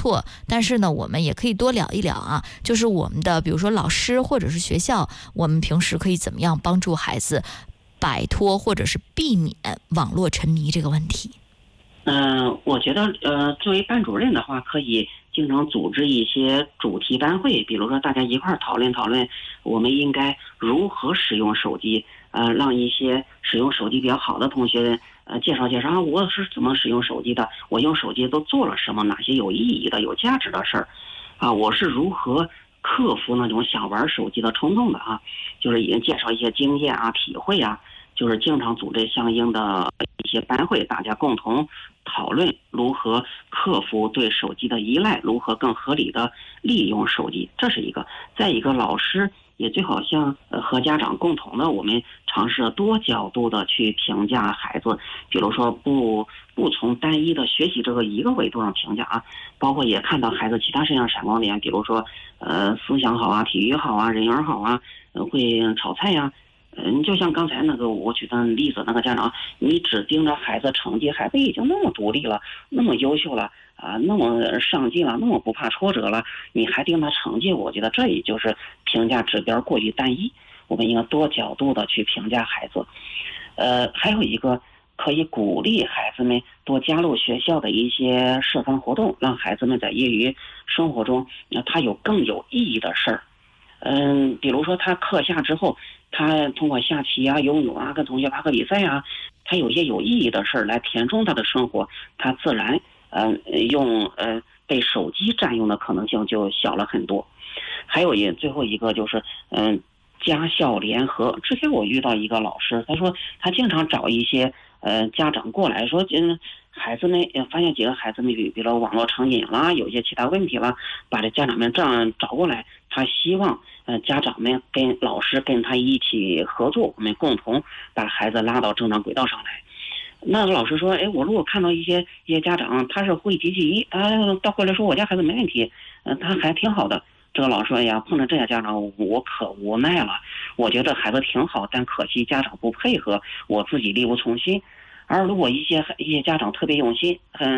错，但是呢，我们也可以多聊一聊啊，就是我们的比如说老师或者是学校，我们平时可以怎么样帮助孩子摆脱或者是避免网络沉迷这个问题？ 我觉得作为班主任的话，可以经常组织一些主题班会，比如说大家一块儿讨论讨论，我们应该如何使用手机，让一些使用手机比较好的同学介绍介绍啊，我是怎么使用手机的，我用手机都做了什么，哪些有意义的、有价值的事儿，啊，我是如何克服那种想玩手机的冲动的啊，就是也介绍一些经验啊、体会啊。就是经常组织相应的一些班会，大家共同讨论如何克服对手机的依赖，如何更合理的利用手机，这是一个。再一个，老师也最好像和家长共同的，我们尝试多角度的去评价孩子，比如说不从单一的学习这个一个维度上评价啊，包括也看到孩子其他身上闪光点，比如说思想好啊，体育好啊，人缘好啊，会炒菜呀。就像刚才那个我举的例子，那个家长，你只盯着孩子成绩，孩子已经那么独立了，那么优秀了啊，那么上进了，那么不怕挫折了，你还盯他成绩，我觉得这也就是评价指标过于单一。我们应该多角度的去评价孩子。还有一个可以鼓励孩子们多加入学校的一些社团活动，让孩子们在业余生活中，他有更有意义的事儿。比如说他课下之后，他通过下棋啊、游泳啊、跟同学拔河比赛啊，他有一些有意义的事儿来填充他的生活，他自然被手机占用的可能性就小了很多。还有最后一个就是家校联合。之前我遇到一个老师，他说他经常找一些家长过来说，孩子们发现几个孩子们比如说网络成瘾啦，有一些其他问题啦，把这家长们这样找过来，他希望家长们跟老师跟他一起合作，我们共同把孩子拉到正常轨道上来。那个老师说，我如果看到一些家长他是会积极，他到过来说我家孩子没问题，他还挺好的。这个老师说呀，碰到这些家长我可无奈了，我觉得孩子挺好，但可惜家长不配合，我自己力不从心。而如果一些家长特别用心，